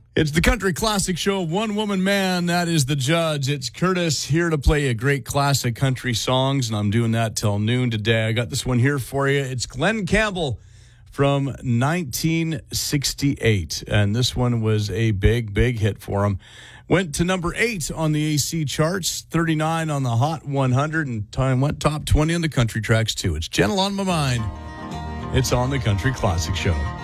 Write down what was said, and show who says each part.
Speaker 1: It's the Country Classic Show, One Woman Man, that is the judge. It's Curtis here to play a great classic country songs, and I'm doing that till noon today. I got this one here for you. It's Glen Campbell from 1968, and this one was a big, big hit for him. Went to number 8 on the AC charts, 39 on the Hot 100, and time went top 20 on the country tracks, too. It's Gentle on My Mind. It's on the Country Classic Show.